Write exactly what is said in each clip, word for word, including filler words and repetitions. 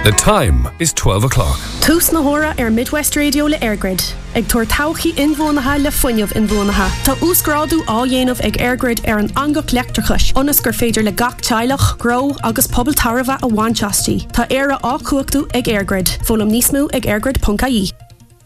The time is twelve o'clock. Tús na hora ar Midwest Radio le Airgrid. Ag tuair tauchaí inmhónatha le fuinneamh inmhónatha. Tá úsgrádu á dhéanamh ag Airgrid ar an angach leachtrachais. Onas gur féidir le gach teilech, gro agus pobl tarva a bhainteastí. Tá éire á cuachtú ag Airgrid. Fólam níos mó ag airgrid dot I E.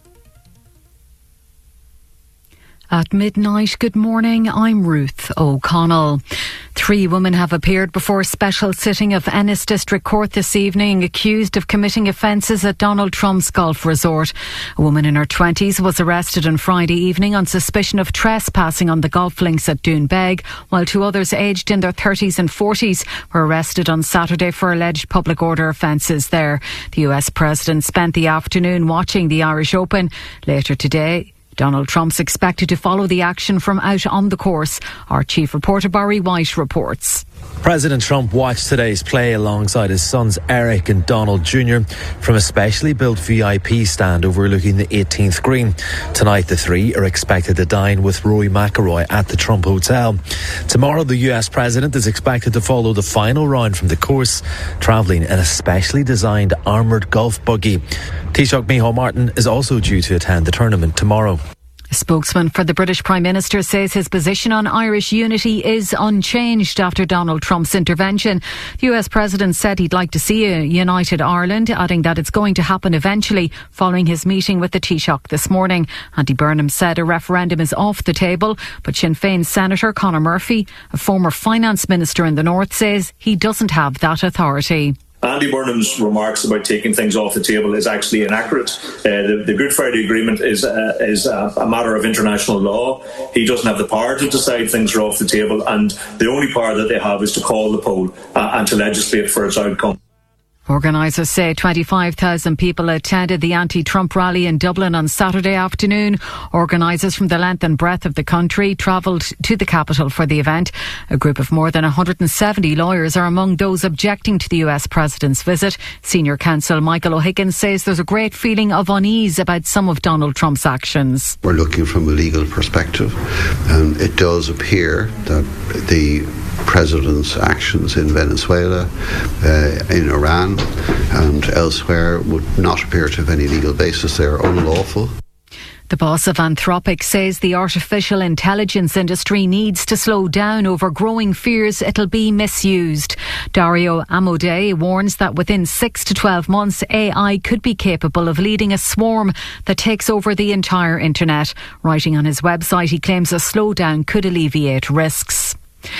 At midnight, good morning, I'm Ruth O'Connell. Three women have appeared before a special sitting of Ennis District Court this evening, accused of committing offences at Donald Trump's golf resort. A woman in her twenties was arrested on Friday evening on suspicion of trespassing on the golf links at Doonbeg, while two others aged in their thirties and forties were arrested on Saturday for alleged public order offences there. The U S President spent the afternoon watching the Irish Open. Later today, Donald Trump's expected to follow the action from out on the course. Our chief reporter Barry White reports. President Trump watched today's play alongside his sons Eric and Donald Junior from a specially built V I P stand overlooking the eighteenth green. Tonight the three are expected to dine with Rory McIlroy at the Trump Hotel. Tomorrow the U S President is expected to follow the final round from the course, travelling in a specially designed armoured golf buggy. Taoiseach Micheál Martin is also due to attend the tournament tomorrow. A spokesman for the British Prime Minister says his position on Irish unity is unchanged after Donald Trump's intervention. The U S President said he'd like to see a united Ireland, adding that it's going to happen eventually following his meeting with the Taoiseach this morning. Andy Burnham said a referendum is off the table, but Sinn Féin Senator Conor Murphy, a former finance minister in the North, says he doesn't have that authority. Andy Burnham's remarks about taking things off the table is actually inaccurate. Uh, the, the Good Friday Agreement is, uh, is a, a matter of international law. He doesn't have the power to decide things are off the table, and the only power that they have is to call the poll uh, and to legislate for its outcome. Organisers say twenty-five thousand people attended the anti-Trump rally in Dublin on Saturday afternoon. Organisers from the length and breadth of the country travelled to the capital for the event. A group of more than one hundred seventy lawyers are among those objecting to the U S President's visit. Senior counsel Michael O'Higgins says there's a great feeling of unease about some of Donald Trump's actions. We're looking from a legal perspective, and it does appear that the President's actions in Venezuela, uh, in Iran and elsewhere would not appear to have any legal basis. They are unlawful. The boss of Anthropic says the artificial intelligence industry needs to slow down over growing fears it'll be misused. Dario Amodei warns that within six to twelve months, A I could be capable of leading a swarm that takes over the entire internet. Writing on his website, he claims a slowdown could alleviate risks.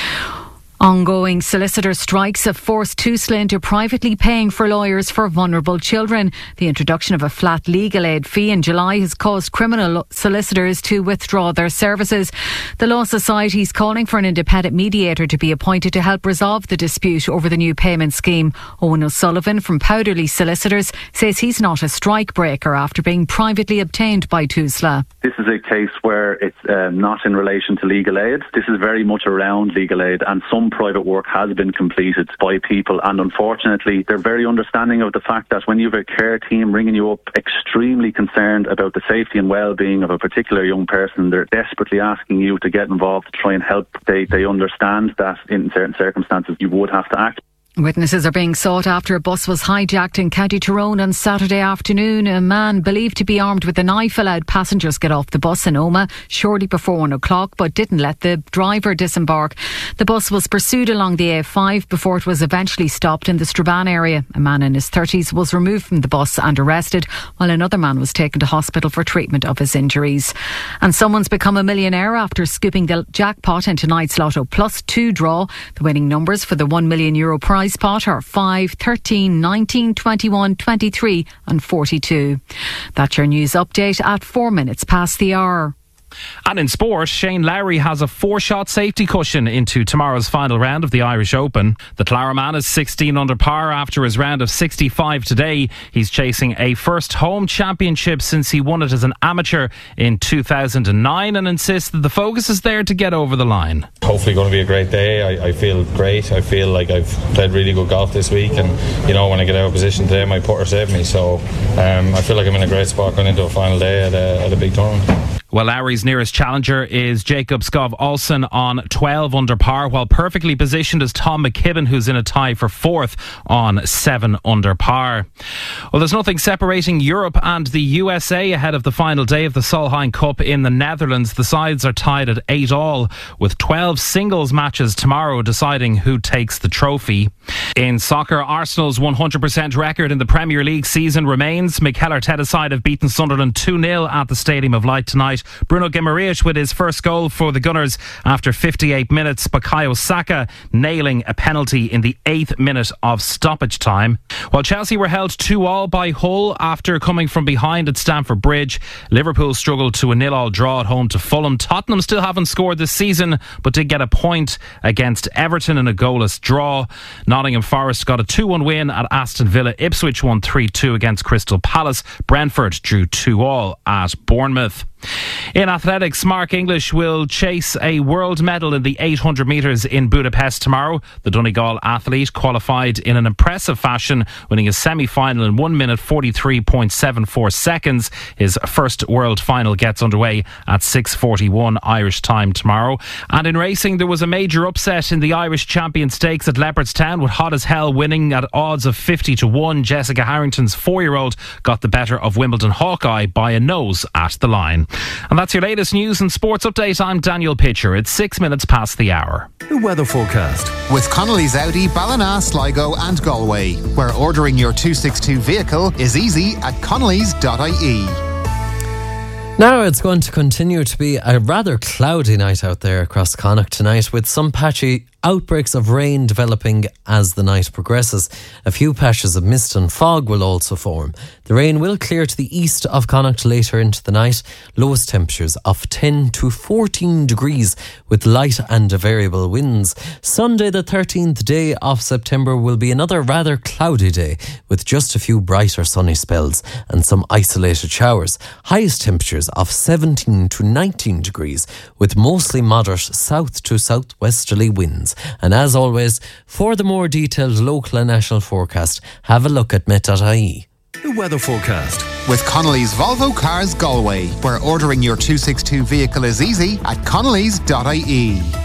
Ongoing solicitor strikes have forced Tusla into privately paying for lawyers for vulnerable children. The introduction of a flat legal aid fee in July has caused criminal solicitors to withdraw their services. The Law Society is calling for an independent mediator to be appointed to help resolve the dispute over the new payment scheme. Owen O'Sullivan from Powderly Solicitors says he's not a strike breaker after being privately obtained by Tusla. This is a case where it's uh, not in relation to legal aid. This is very much around legal aid, and some private work has been completed by people, and unfortunately they're very understanding of the fact that when you have a care team ringing you up extremely concerned about the safety and well-being of a particular young person, they're desperately asking you to get involved to try and help. They, they understand that in certain circumstances you would have to act. Witnesses are being sought after a bus was hijacked in County Tyrone on Saturday afternoon. A man believed to be armed with a knife allowed passengers get off the bus in Omagh shortly before one o'clock, but didn't let the driver disembark. The bus was pursued along the A five before it was eventually stopped in the Strabane area. A man in his thirties was removed from the bus and arrested, while another man was taken to hospital for treatment of his injuries. And someone's become a millionaire after scooping the jackpot in tonight's Lotto Plus two draw. The winning numbers for the one million euro prize pot are five, thirteen, nineteen, twenty-one, twenty-three and forty-two. That's your news update at four minutes past the hour. And in sport, Shane Lowry has a four-shot safety cushion into tomorrow's final round of the Irish Open. The Clara man is sixteen under par after his round of sixty-five today. He's chasing a first home championship since he won it as an amateur in two thousand nine and insists that the focus is there to get over the line. Hopefully going to be a great day. I, I feel great. I feel like I've played really good golf this week, and you know, when I get out of position today, my putter saved me, so um, I feel like I'm in a great spot going into a final day at a, at a big tournament. Well, Lowry's nearest challenger is Jacob Skov Olsen on twelve under par, while perfectly positioned is Tom McKibben, who's in a tie for fourth on seven under par. Well, there's nothing separating Europe and the U S A ahead of the final day of the Solheim Cup in the Netherlands. The sides are tied at eight all, with twelve singles matches tomorrow deciding who takes the trophy. In soccer, Arsenal's one hundred percent record in the Premier League season remains. Mikel Arteta's side have beaten Sunderland two nil at the Stadium of Light tonight. Bruno Guimaraes with his first goal for the Gunners after fifty-eight minutes. Bukayo Saka nailing a penalty in the eighth minute of stoppage time. While Chelsea were held two all by Hull after coming from behind at Stamford Bridge, Liverpool struggled to a nil all draw at home to Fulham. Tottenham still haven't scored this season, but did get a point against Everton in a goalless draw. Nottingham Forest got a two one win at Aston Villa. Ipswich won three two against Crystal Palace. Brentford drew two all at Bournemouth. In athletics, Mark English will chase a world medal in the eight hundred metres in Budapest tomorrow. The Donegal athlete qualified in an impressive fashion, winning a semi-final in one minute forty-three point seven four seconds. His first world final gets underway at six forty-one Irish time tomorrow. And in racing, there was a major upset in the Irish Champion Stakes at Leopardstown, with Hot As Hell winning at odds of fifty to one. Jessica Harrington's four-year-old got the better of Wimbledon Hawkeye by a nose at the line. And that's your latest news and sports update. I'm Daniel Pitcher. It's six minutes past the hour. The weather forecast with Connolly's Audi, Ballina, Sligo and Galway, where ordering your two sixty-two vehicle is easy at connellys dot I E. Now it's going to continue to be a rather cloudy night out there across Connacht tonight, with some patchy outbreaks of rain developing as the night progresses. A few patches of mist and fog will also form. The rain will clear to the east of Connacht later into the night. Lowest temperatures of ten to fourteen degrees with light and variable winds. Sunday the thirteenth day of September will be another rather cloudy day with just a few brighter sunny spells and some isolated showers. Highest temperatures of seventeen to nineteen degrees with mostly moderate south to southwesterly winds. And as always, for the more detailed local and national forecast, have a look at met dot I E. The weather forecast with Connolly's Volvo Cars Galway, where ordering your two sixty-two vehicle is easy at connellys dot I E.